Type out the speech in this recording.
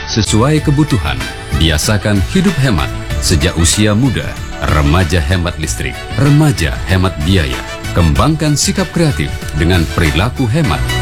sesuai kebutuhan. Biasakan hidup hemat sejak usia muda. Remaja hemat listrik, remaja hemat biaya. Kembangkan sikap kreatif dengan perilaku hemat.